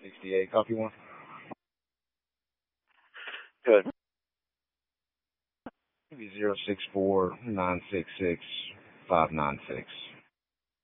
68, copy one. Good. Maybe 064 966 596.